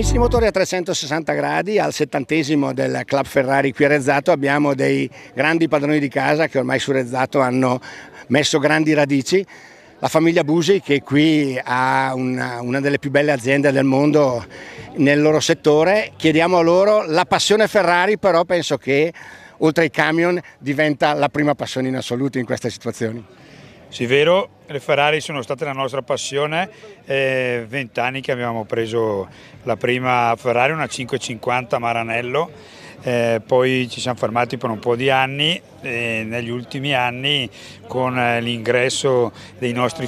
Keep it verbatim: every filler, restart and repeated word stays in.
Amici di Motori a trecentosessanta gradi, al settantesimo del Club Ferrari qui a Rezzato abbiamo dei grandi padroni di casa che ormai su Rezzato hanno messo grandi radici. La famiglia Busi, che qui ha una, una delle più belle aziende del mondo nel loro settore. Chiediamo a loro la passione Ferrari, però penso che oltre ai camion diventa la prima passione in assoluto in queste situazioni. Sì, vero, le Ferrari sono state la nostra passione, vent'anni eh, che abbiamo preso la prima Ferrari, una cinquecentocinquanta Maranello, eh, poi ci siamo fermati per un po' di anni e negli ultimi anni con l'ingresso dei nostri